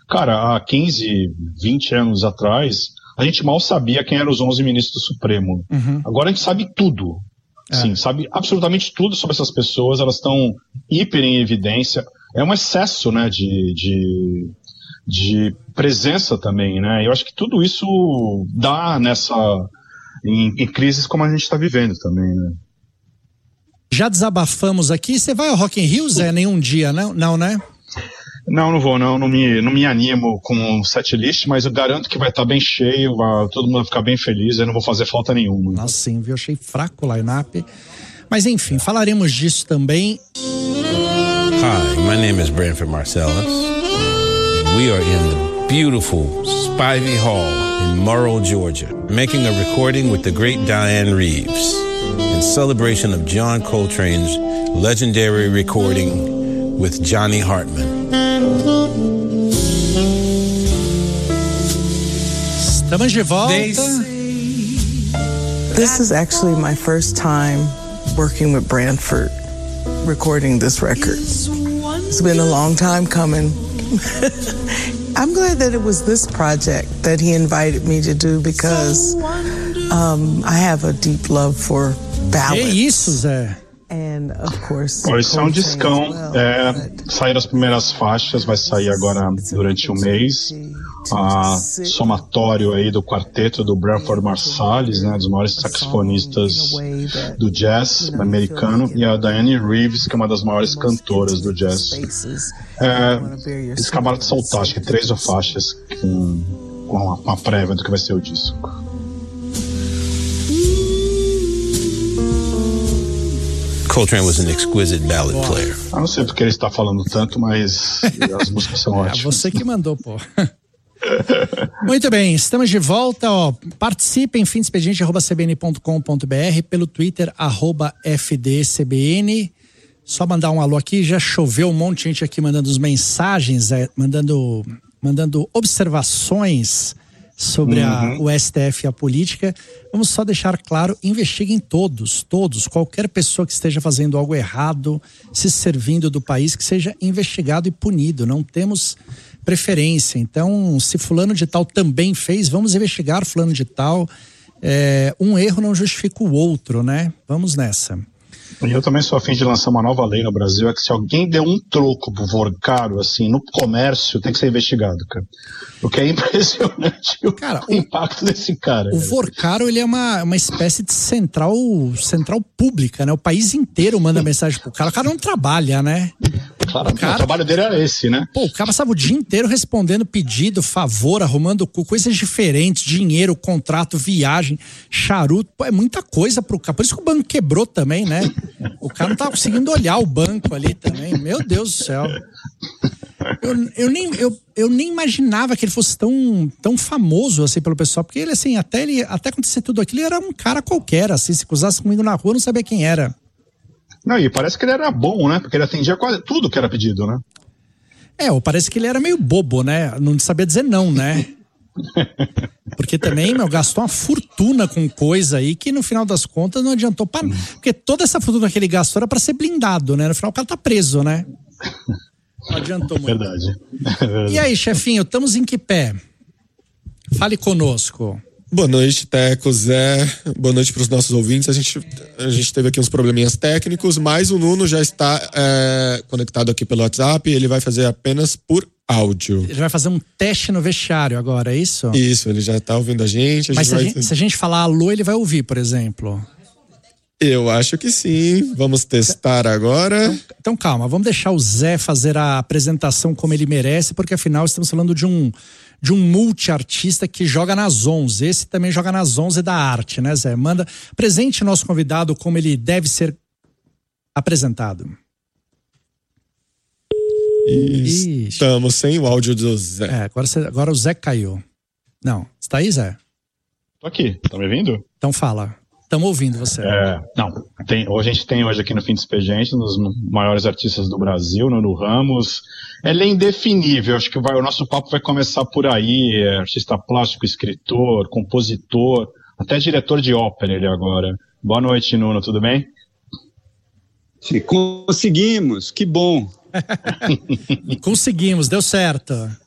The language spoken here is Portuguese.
Cara, há 15, 20 anos atrás, a gente mal sabia quem eram os 11 ministros do Supremo. Agora a gente sabe tudo. Sim, sabe absolutamente tudo sobre essas pessoas, elas estão hiper em evidência. É um excesso, né, de presença também, né? Eu acho que tudo isso dá em crises como a gente está vivendo também, né? Já desabafamos aqui. Você vai ao Rock in Rio, Zé, nenhum dia, né? Não, né? Não vou, não me animo com o setlist, mas eu garanto que vai estar bem cheio, todo mundo vai ficar bem feliz, eu não vou fazer falta nenhuma. Nossa, sim, viu? Achei fraco o line-up. Mas enfim, falaremos disso também. Hi, my name is Branford Marcellus. We are in the beautiful Spivey Hall in Morrow, Georgia, making a recording with the great Diane Reeves in celebration of John Coltrane's legendary recording with Johnny Hartman. Estamos de volta. This is actually my first time working with Branford, recording this record. It's been a long time coming. I'm glad that it was this project that he invited me to do because I have a deep love for ballads. Que isso, Zé? And of course, esse é um discão, saíram as primeiras faixas, vai sair agora durante um mês, somatório aí do quarteto do Branford Marsalis, né, dos maiores saxofonistas do jazz americano, e a Diane Reeves, que é uma das maiores cantoras do jazz. Eles acabaram de soltar, acho que 3 faixas com uma prévia do que vai ser o disco. Coltrane was an exquisite ballad player. Eu não sei porque ele está falando tanto, mas as músicas são ótimas. Você que mandou, pô. Muito bem, estamos de volta, ó. Participem, fimdoexpediente@cbn.com.br, pelo Twitter, @FDCBN. Só mandar um alô aqui, já choveu um monte de gente aqui mandando as mensagens, mandando observações sobre o STF e a política. Vamos só deixar claro, investiguem todos, qualquer pessoa que esteja fazendo algo errado, se servindo do país, que seja investigado e punido, não temos preferência. Então, se fulano de tal também fez, vamos investigar fulano de tal. Um erro não justifica o outro, né? Vamos nessa. E eu também sou a fim de lançar uma nova lei no Brasil, é que se alguém der um troco pro Vorcaro, assim, no comércio, tem que ser investigado, cara. O que é impressionante o impacto desse cara. O Vorcaro, ele é uma espécie de central pública, né? O país inteiro manda mensagem pro cara. O cara não trabalha, né? Claro, o trabalho dele era esse, né? Pô, o cara passava o dia inteiro respondendo pedido, favor, arrumando coisas diferentes, dinheiro, contrato, viagem, charuto. Pô, é muita coisa pro cara. Por isso que o banco quebrou também, né? O cara não tava conseguindo olhar o banco ali também. Meu Deus do céu. Eu nem imaginava que ele fosse tão famoso assim pelo pessoal, porque ele assim, até acontecer tudo aquilo, ele era um cara qualquer, assim, se cruzasse comigo na rua, eu não sabia quem era. Não, e parece que ele era bom, né? Porque ele atendia quase tudo que era pedido, né? Ou parece que ele era meio bobo, né? Não sabia dizer não, né? Porque também, gastou uma fortuna com coisa aí que no final das contas não adiantou para. Porque toda essa fortuna que ele gastou era pra ser blindado, né? No final o cara tá preso, né? Não adiantou muito. Verdade. E aí, chefinho, estamos em que pé? Fale conosco. Boa noite, Teco, Zé. Boa noite para os nossos ouvintes. A gente teve aqui uns probleminhas técnicos, mas o Nuno já está conectado aqui pelo WhatsApp. Ele vai fazer apenas por áudio. Ele vai fazer um teste no vestiário agora, é isso? Isso, ele já está ouvindo a gente. Mas se a gente falar alô, ele vai ouvir, por exemplo? Eu acho que sim. Vamos testar agora. Então calma, vamos deixar o Zé fazer a apresentação como ele merece, porque afinal estamos falando de um multiartista que joga nas 11. Esse também joga nas 11 da arte, né, Zé? Presente nosso convidado como ele deve ser apresentado. Estamos sem o áudio do Zé. Agora o Zé caiu. Não, você tá aí, Zé? Tô aqui, tá me ouvindo? Então fala. Estamos ouvindo você. A gente tem hoje aqui no Fim do Expediente, um dos maiores artistas do Brasil, Nuno Ramos. Ele é indefinível, acho que o nosso papo vai começar por aí. Artista plástico, escritor, compositor, até diretor de ópera ele agora. Boa noite, Nuno, tudo bem? Conseguimos, que bom. Conseguimos, deu certo.